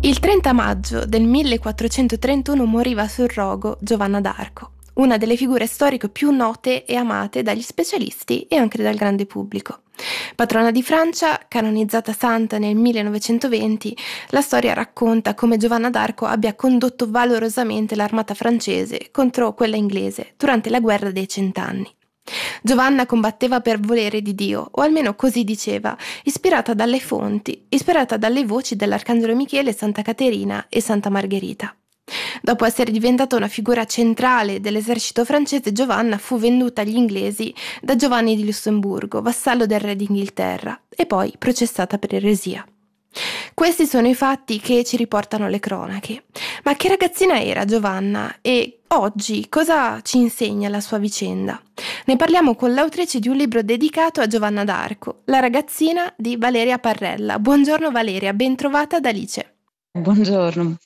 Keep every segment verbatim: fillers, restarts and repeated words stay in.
Il trenta maggio del millequattrocentotrentuno moriva sul rogo Giovanna d'Arco, una delle figure storiche più note e amate dagli specialisti e anche dal grande pubblico. Patrona di Francia, canonizzata santa nel millenovecentoventi, la storia racconta come Giovanna d'Arco abbia condotto valorosamente l'armata francese contro quella inglese durante la guerra dei Cent'anni. Giovanna combatteva per volere di Dio, o almeno così diceva, ispirata dalle fonti, ispirata dalle voci dell'Arcangelo Michele, Santa Caterina e Santa Margherita. Dopo essere diventata una figura centrale dell'esercito francese, Giovanna fu venduta agli inglesi da Giovanni di Lussemburgo, vassallo del re d'Inghilterra, e poi processata per eresia. Questi sono i fatti che ci riportano le cronache. Ma che ragazzina era Giovanna e oggi cosa ci insegna la sua vicenda? Ne parliamo con l'autrice di un libro dedicato a Giovanna d'Arco, La ragazzina di Valeria Parrella. Buongiorno Valeria, ben trovata da Alice. Buongiorno.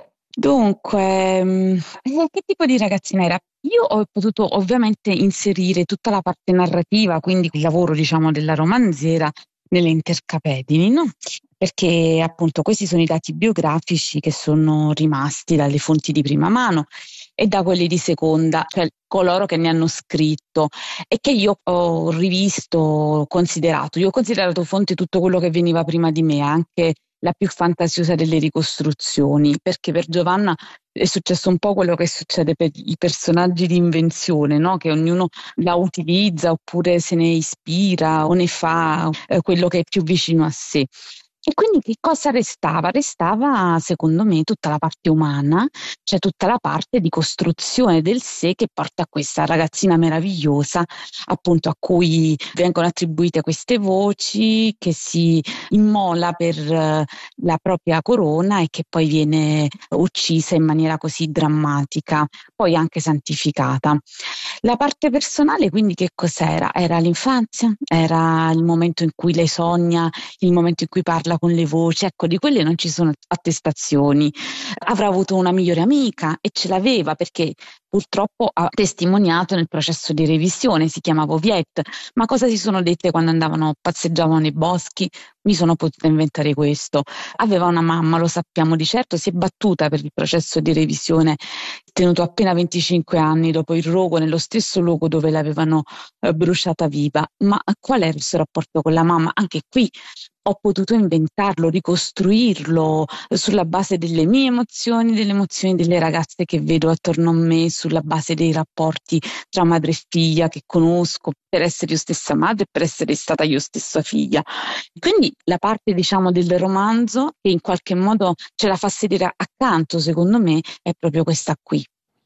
Dunque, che tipo di ragazzina era? Io ho potuto ovviamente inserire tutta la parte narrativa, quindi il lavoro, diciamo, della romanziera nelle intercapedini, no? Perché appunto questi sono i dati biografici che sono rimasti dalle fonti di prima mano e da quelli di seconda, cioè coloro che ne hanno scritto e che io ho rivisto, considerato. Io ho considerato fonte tutto quello che veniva prima di me, anche la più fantasiosa delle ricostruzioni, perché per Giovanna è successo un po' quello che succede per i personaggi di invenzione, no? Che ognuno la utilizza oppure se ne ispira o ne fa eh, quello che è più vicino a sé. E quindi che cosa restava? Restava, secondo me, tutta la parte umana, cioè tutta la parte di costruzione del sé che porta a questa ragazzina meravigliosa, appunto a cui vengono attribuite queste voci, che si immola per uh, la propria corona e che poi viene uccisa in maniera così drammatica, poi anche santificata. La parte personale, quindi, che cos'era? Era l'infanzia? Era il momento in cui lei sogna, il momento in cui parla con le voci? Ecco, di quelle non ci sono attestazioni. Avrà avuto una migliore amica e ce l'aveva perché purtroppo ha testimoniato nel processo di revisione, si chiamava Viette. Ma cosa si sono dette quando andavano, passeggiavano nei boschi? Mi sono potuta inventare questo. Aveva una mamma, lo sappiamo di certo, si è battuta per il processo di revisione tenuto appena venticinque anni dopo il rogo, nello stesso luogo dove l'avevano eh, bruciata viva. Ma qual è il suo rapporto con la mamma? Anche qui ho potuto inventarlo, ricostruirlo sulla base delle mie emozioni, delle emozioni delle ragazze che vedo attorno a me, sulla base dei rapporti tra madre e figlia che conosco per essere io stessa madre e per essere stata io stessa figlia. Quindi la parte, diciamo, del romanzo che in qualche modo ce la fa sedere accanto, secondo me, è proprio questa qui.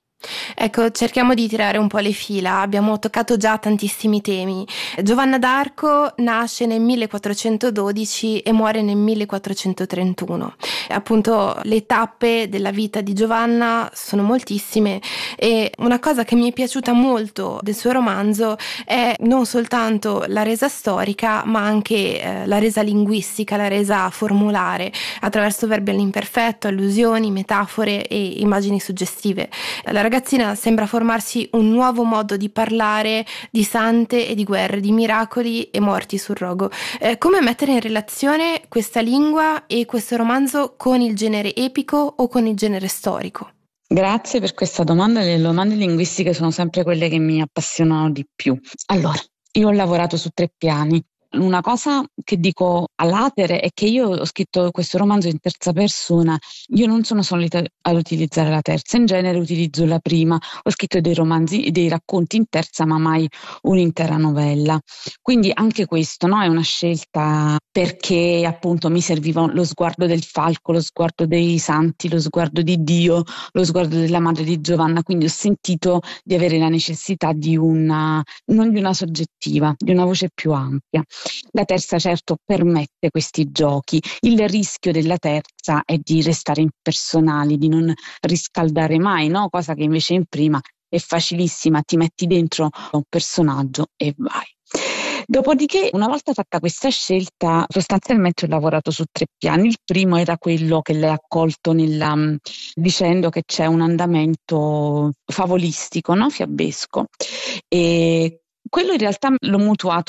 Ecco, cerchiamo di tirare un po' le fila, abbiamo toccato già tantissimi temi. Giovanna d'Arco nasce nel millequattrocentododici e muore nel millequattrocentotrentuno. Appunto, le tappe della vita di Giovanna sono moltissime e una cosa che mi è piaciuta molto del suo romanzo è non soltanto la resa storica, ma anche eh, la resa linguistica, la resa formulare, attraverso verbi all'imperfetto, allusioni, metafore e immagini suggestive. La ragazzina sembra formarsi un nuovo modo di parlare di sante e di guerre, di miracoli e morti sul rogo. Eh, come mettere in relazione questa lingua e questo romanzo con il genere epico o con il genere storico? Grazie per questa domanda. Le domande linguistiche sono sempre quelle che mi appassionano di più. Allora, io ho lavorato su tre piani. Una cosa che dico all'atere è che io ho scritto questo romanzo in terza persona, io non sono solita ad utilizzare la terza, in genere utilizzo la prima, ho scritto dei romanzi, dei racconti in terza ma mai un'intera novella, quindi anche questo, no, è una scelta perché appunto mi serviva lo sguardo del falco, lo sguardo dei santi, lo sguardo di Dio, lo sguardo della madre di Giovanna, quindi ho sentito di avere la necessità di una, non di una soggettiva, di una voce più ampia. La terza certo permette questi giochi, il rischio della terza è di restare impersonali, di non riscaldare mai, no? Cosa che invece in prima è facilissima, ti metti dentro un personaggio e vai. Dopodiché, una volta fatta questa scelta, sostanzialmente ho lavorato su tre piani. Il primo era quello che lei ha colto nella, dicendo che c'è un andamento favolistico, no? Fiabesco, e quello in realtà l'ho mutuato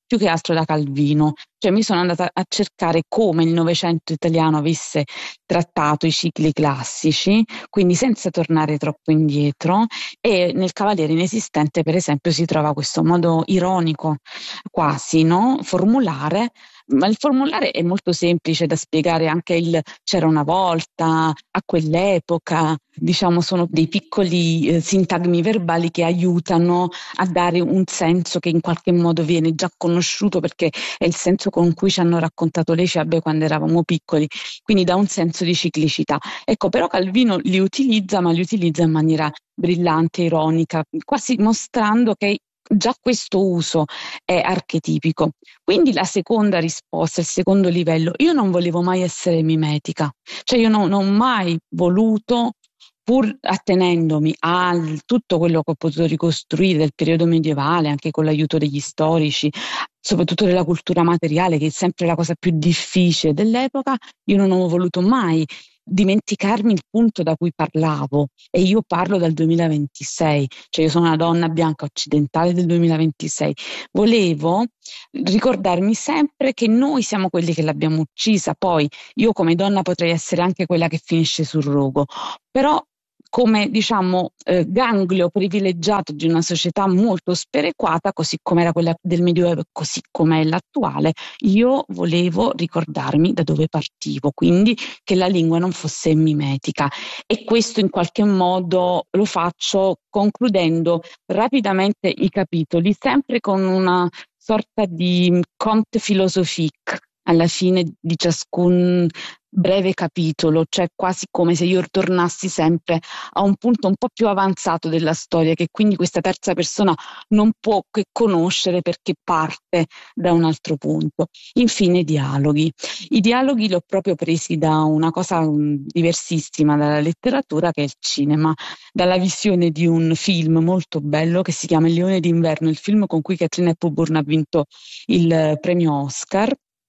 più che altro da Calvino, cioè mi sono andata a cercare come il Novecento italiano avesse trattato i cicli classici, quindi senza tornare troppo indietro, e nel Cavaliere Inesistente per esempio si trova questo modo ironico quasi, no? Formulare, ma il formulare è molto semplice da spiegare, anche il c'era una volta, a quell'epoca, diciamo sono dei piccoli eh, sintagmi verbali che aiutano a dare un senso che in qualche modo viene già conosciuto perché è il senso con cui ci hanno raccontato le fiabe quando eravamo piccoli, quindi dà un senso di ciclicità. Ecco, però Calvino li utilizza, ma li utilizza in maniera brillante, ironica, quasi mostrando che già questo uso è archetipico. Quindi la seconda risposta, il secondo livello, io non volevo mai essere mimetica, cioè io non, non ho mai voluto, pur attenendomi a tutto quello che ho potuto ricostruire del periodo medievale, anche con l'aiuto degli storici, soprattutto della cultura materiale, che è sempre la cosa più difficile dell'epoca, io non ho voluto mai dimenticarmi il punto da cui parlavo, e io parlo dal duemilaventisei, cioè io sono una donna bianca occidentale del duemilaventisei, volevo ricordarmi sempre che noi siamo quelli che l'abbiamo uccisa. Poi io come donna potrei essere anche quella che finisce sul rogo, però come diciamo eh, ganglio privilegiato di una società molto sperequata, così come era quella del Medioevo e così come è l'attuale, io volevo ricordarmi da dove partivo, quindi che la lingua non fosse mimetica, e questo in qualche modo lo faccio concludendo rapidamente i capitoli, sempre con una sorta di conte philosophique alla fine di ciascun breve capitolo, cioè quasi come se io tornassi sempre a un punto un po' più avanzato della storia, che quindi questa terza persona non può che conoscere perché parte da un altro punto. Infine, i dialoghi. I dialoghi li ho proprio presi da una cosa um, diversissima dalla letteratura, che è il cinema, dalla visione di un film molto bello che si chiama Il Leone d'inverno, il film con cui Katharine Hepburn ha vinto il premio Oscar,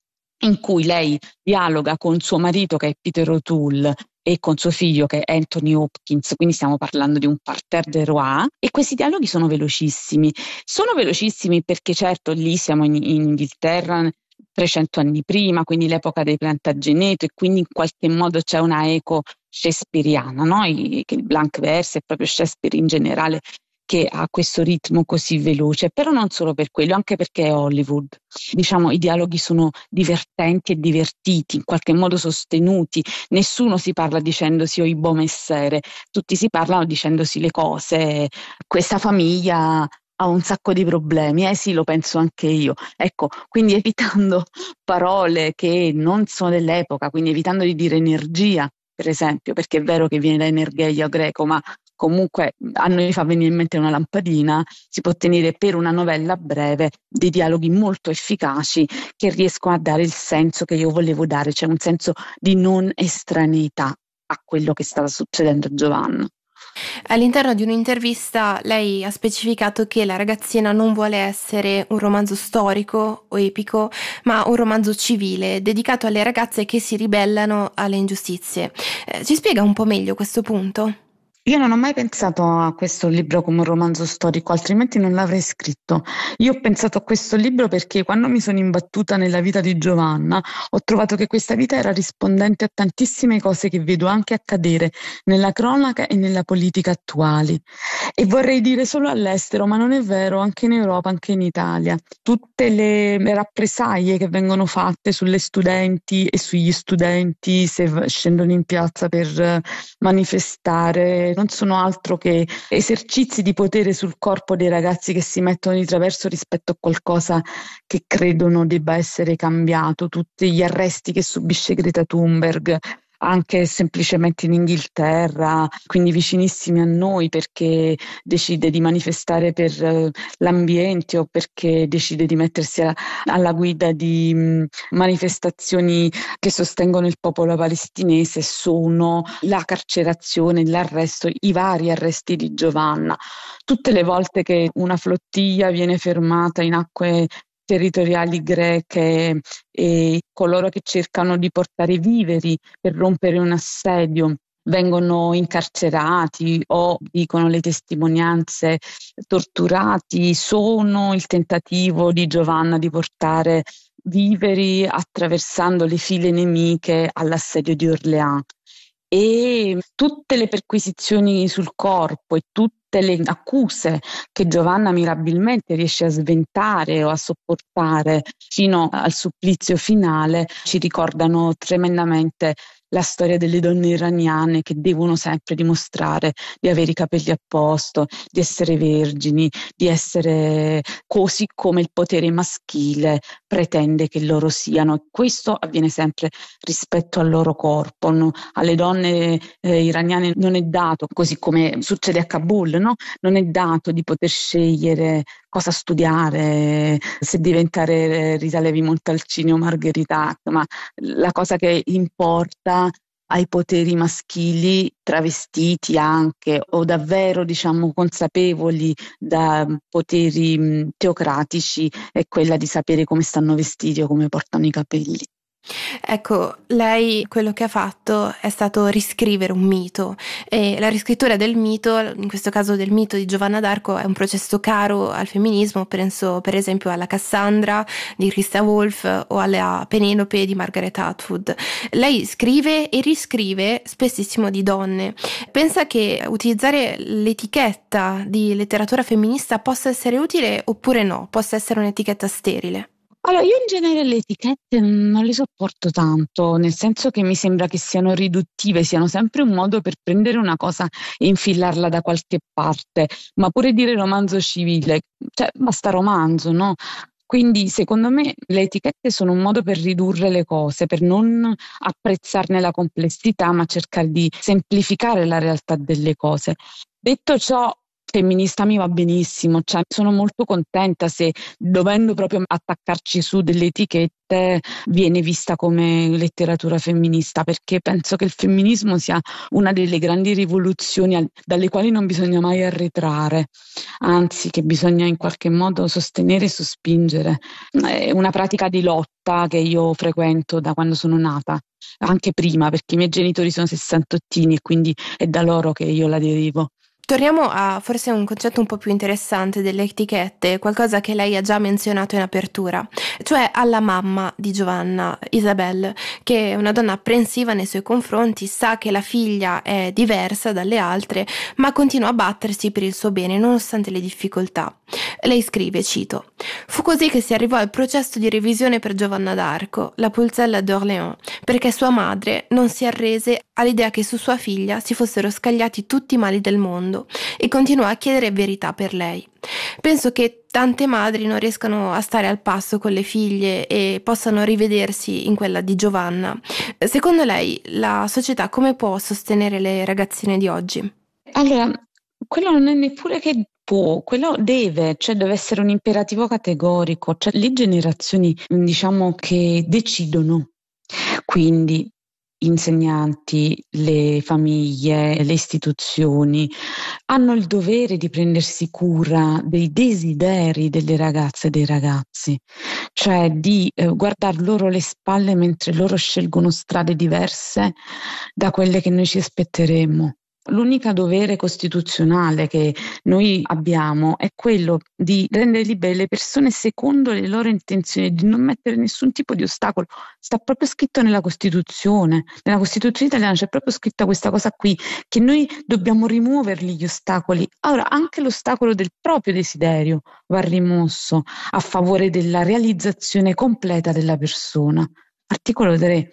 in cui lei dialoga con suo marito che è Peter O'Toole e con suo figlio che è Anthony Hopkins, quindi stiamo parlando di un parterre de roi, e questi dialoghi sono velocissimi. Sono velocissimi perché certo lì siamo in, in Inghilterra trecento anni prima, quindi l'epoca dei Plantageneto, e quindi in qualche modo c'è una eco shakespeariana, no? I, che il blank verse e proprio Shakespeare in generale che ha questo ritmo così veloce, però non solo per quello, anche perché è Hollywood. Diciamo, i dialoghi sono divertenti e divertiti, in qualche modo sostenuti, nessuno si parla dicendosi oi bo messere, tutti si parlano dicendosi le cose, questa famiglia ha un sacco di problemi, eh sì, lo penso anche io. Ecco, quindi evitando parole che non sono dell'epoca, quindi evitando di dire energia, per esempio, perché è vero che viene da energeia greco, ma comunque a noi fa venire in mente una lampadina, si può ottenere per una novella breve dei dialoghi molto efficaci che riescono a dare il senso che io volevo dare, cioè un senso di non estraneità a quello che stava succedendo a Giovanna. All'interno di un'intervista lei ha specificato che La ragazzina non vuole essere un romanzo storico o epico, ma un romanzo civile, dedicato alle ragazze che si ribellano alle ingiustizie. Eh, ci spiega un po' meglio questo punto? Io non ho mai pensato a questo libro come un romanzo storico, altrimenti non l'avrei scritto. Io ho pensato a questo libro perché quando mi sono imbattuta nella vita di Giovanna, ho trovato che questa vita era rispondente a tantissime cose che vedo anche accadere nella cronaca e nella politica attuali. E vorrei dire solo all'estero, ma non è vero, anche in Europa, anche in Italia. Tutte le rappresaglie che vengono fatte sulle studenti e sugli studenti se scendono in piazza per manifestare non sono altro che esercizi di potere sul corpo dei ragazzi che si mettono di traverso rispetto a qualcosa che credono debba essere cambiato. Tutti gli arresti che subisce Greta Thunberg, anche semplicemente in Inghilterra, quindi vicinissimi a noi, perché decide di manifestare per eh, l'ambiente o perché decide di mettersi a, alla guida di mh, manifestazioni che sostengono il popolo palestinese, sono la carcerazione, l'arresto, i vari arresti di Giovanna. Tutte le volte che una flottiglia viene fermata in acque territoriali greche e coloro che cercano di portare viveri per rompere un assedio vengono incarcerati o, dicono le testimonianze, torturati, sono il tentativo di Giovanna di portare viveri attraversando le file nemiche all'assedio di Orléans. E tutte le perquisizioni sul corpo e tutte le accuse che Giovanna mirabilmente riesce a sventare o a sopportare fino al supplizio finale ci ricordano tremendamente la storia delle donne iraniane che devono sempre dimostrare di avere i capelli a posto, di essere vergini, di essere così come il potere maschile pretende che loro siano. Questo avviene sempre rispetto al loro corpo, no? Alle donne eh, iraniane non è dato, così come succede a Kabul, no? Non è dato di poter scegliere cosa studiare, se diventare Rita Levi-Montalcini o Margherita Hack, ma la cosa che importa ai poteri maschili travestiti anche o davvero diciamo consapevoli da poteri mh, teocratici è quella di sapere come stanno vestiti o come portano i capelli. Ecco, lei quello che ha fatto è stato riscrivere un mito e la riscrittura del mito, in questo caso del mito di Giovanna d'Arco, è un processo caro al femminismo. Penso per esempio alla Cassandra di Christa Wolf o alla Penelope di Margaret Atwood. Lei scrive e riscrive spessissimo di donne. Pensa che utilizzare l'etichetta di letteratura femminista possa essere utile oppure no? Possa essere un'etichetta sterile? Allora, io in genere le etichette non le sopporto tanto, nel senso che mi sembra che siano riduttive, siano sempre un modo per prendere una cosa e infilarla da qualche parte, ma pure dire romanzo civile, cioè basta romanzo, no? Quindi secondo me le etichette sono un modo per ridurre le cose, per non apprezzarne la complessità, ma cercare di semplificare la realtà delle cose. Detto ciò, femminista mi va benissimo, cioè sono molto contenta se dovendo proprio attaccarci su delle etichette viene vista come letteratura femminista, perché penso che il femminismo sia una delle grandi rivoluzioni dalle quali non bisogna mai arretrare, anzi che bisogna in qualche modo sostenere e sospingere. È una pratica di lotta che io frequento da quando sono nata, anche prima, perché i miei genitori sono sessantottini e quindi è da loro che io la derivo. Torniamo a forse un concetto un po' più interessante delle etichette, qualcosa che lei ha già menzionato in apertura, cioè alla mamma di Giovanna, Isabelle, che è una donna apprensiva nei suoi confronti, sa che la figlia è diversa dalle altre, ma continua a battersi per il suo bene nonostante le difficoltà. Lei scrive, cito: «Fu così che si arrivò al processo di revisione per Giovanna d'Arco, la Pulzella d'Orléans, perché sua madre non si arrese all'idea che su sua figlia si fossero scagliati tutti i mali del mondo e continuò a chiedere verità per lei. Penso che tante madri non riescano a stare al passo con le figlie e possano rivedersi in quella di Giovanna. Secondo lei la società come può sostenere le ragazzine di oggi?» Allora, quello non è neppure che può, quello deve, cioè deve essere un imperativo categorico, cioè le generazioni diciamo che decidono, quindi insegnanti, le famiglie, le istituzioni hanno il dovere di prendersi cura dei desideri delle ragazze e dei ragazzi, cioè di eh, guardar loro le spalle mentre loro scelgono strade diverse da quelle che noi ci aspetteremo. L'unico dovere costituzionale che noi abbiamo è quello di rendere libere le persone secondo le loro intenzioni, di non mettere nessun tipo di ostacolo. Sta proprio scritto nella Costituzione, nella Costituzione italiana c'è proprio scritta questa cosa qui, che noi dobbiamo rimuoverli gli ostacoli. Allora, anche l'ostacolo del proprio desiderio va rimosso a favore della realizzazione completa della persona. Articolo tre.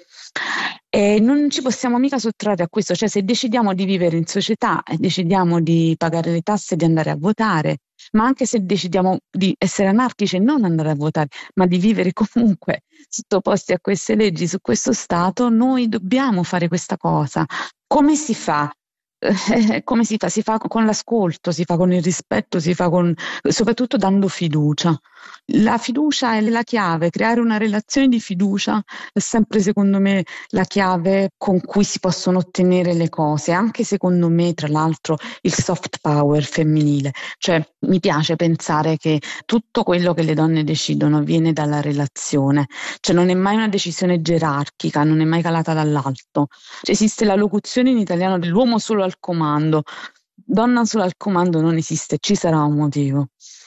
E non ci possiamo mica sottrarre a questo, cioè se decidiamo di vivere in società e decidiamo di pagare le tasse e di andare a votare, ma anche se decidiamo di essere anarchici e non andare a votare, ma di vivere comunque sottoposti a queste leggi, su questo Stato, noi dobbiamo fare questa cosa. Come si fa? Eh, come si fa? Si fa con l'ascolto, si fa con il rispetto, si fa con, soprattutto dando fiducia. La fiducia è la chiave, creare una relazione di fiducia è sempre secondo me la chiave con cui si possono ottenere le cose, anche secondo me tra l'altro il soft power femminile, cioè mi piace pensare che tutto quello che le donne decidono viene dalla relazione, cioè non è mai una decisione gerarchica, non è mai calata dall'alto. Esiste la locuzione in italiano dell'uomo solo al comando, donna solo al comando non esiste, ci sarà un motivo.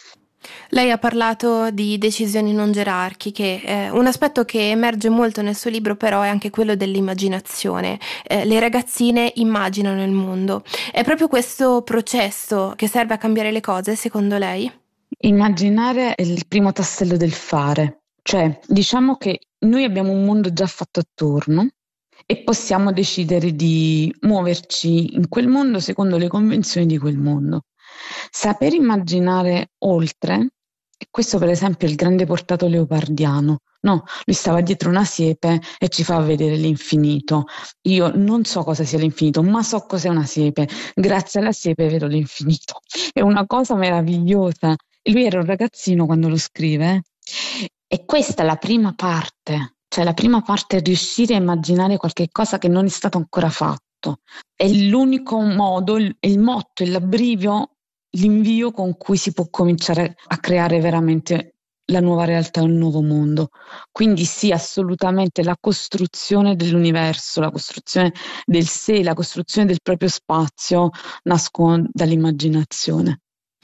Lei ha parlato di decisioni non gerarchiche, eh, un aspetto che emerge molto nel suo libro però è anche quello dell'immaginazione. Eh, le ragazzine immaginano il mondo. È proprio questo processo che serve a cambiare le cose, secondo lei? Immaginare è il primo tassello del fare, cioè diciamo che noi abbiamo un mondo già fatto attorno e possiamo decidere di muoverci in quel mondo secondo le convenzioni di quel mondo. Saper immaginare oltre, e questo per esempio è il grande portato leopardiano, no? Lui stava dietro una siepe e ci fa vedere l'infinito. Io non so cosa sia l'infinito, ma so cos'è una siepe. Grazie alla siepe vedo l'infinito. È una cosa meravigliosa. E lui era un ragazzino quando lo scrive. eh. E questa è la prima parte, cioè la prima parte è riuscire a immaginare qualche cosa che non è stato ancora fatto. È l'unico modo, il, il motto, il l'abbrivio, l'invio con cui si può cominciare a creare veramente la nuova realtà, un nuovo mondo. Quindi sì, assolutamente la costruzione dell'universo, la costruzione del sé, la costruzione del proprio spazio nascono dall'immaginazione.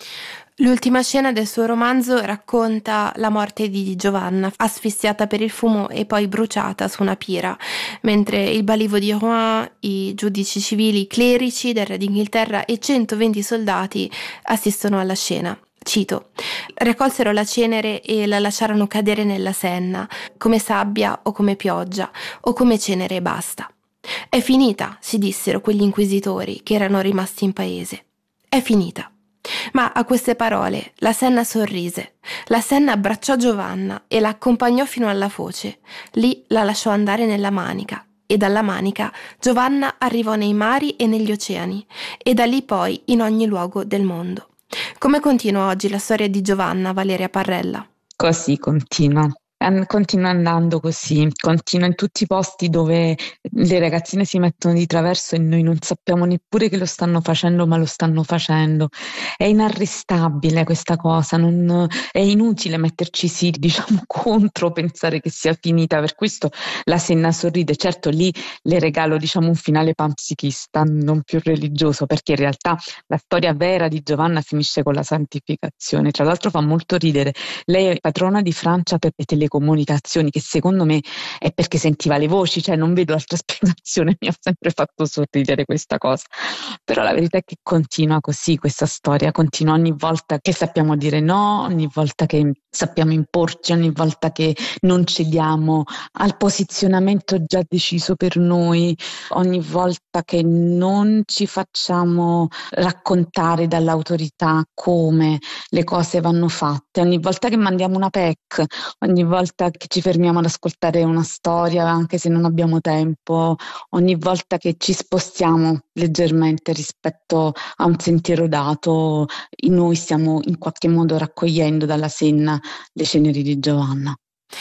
L'ultima scena del suo romanzo racconta la morte di Giovanna, asfissiata per il fumo e poi bruciata su una pira, mentre il balivo di Rouen, i giudici civili, i clerici del re d'Inghilterra e centoventi soldati assistono alla scena. Cito: raccolsero la cenere e la lasciarono cadere nella Senna, come sabbia o come pioggia, o come cenere e basta. È finita, si dissero quegli inquisitori che erano rimasti in paese. È finita. Ma a queste parole la Senna sorrise. La Senna abbracciò Giovanna e la accompagnò fino alla foce. Lì la lasciò andare nella Manica e dalla Manica Giovanna arrivò nei mari e negli oceani e da lì poi in ogni luogo del mondo. Come continua oggi la storia di Giovanna, Valeria Parrella? Così continua. An- Continua andando così, continua in tutti i posti dove le ragazzine si mettono di traverso e noi non sappiamo neppure che lo stanno facendo, ma lo stanno facendo. È inarrestabile questa cosa, non- è inutile metterci sì, diciamo, contro, pensare che sia finita. Per questo la Senna sorride. Certo, lì le regalo, diciamo, un finale panpsichista, non più religioso, perché in realtà la storia vera di Giovanna finisce con la santificazione. Tra l'altro fa molto ridere. Lei è patrona di Francia per le telecomunicazioni, che secondo me è perché sentiva le voci, cioè non vedo altra spiegazione, mi ha sempre fatto sorridere questa cosa. Però la verità è che continua così questa storia, continua ogni volta che sappiamo dire no, ogni volta che sappiamo imporci, ogni volta che non cediamo al posizionamento già deciso per noi, ogni volta che non ci facciamo raccontare dall'autorità come le cose vanno fatte, ogni volta che mandiamo una P E C, ogni volta che ci fermiamo ad ascoltare una storia anche se non abbiamo tempo, ogni volta che ci spostiamo leggermente rispetto a un sentiero dato, noi stiamo in qualche modo raccogliendo dalla Senna le ceneri di Giovanna.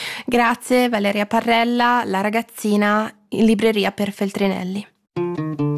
Grazie Valeria Parrella, La ragazzina, in libreria per Feltrinelli.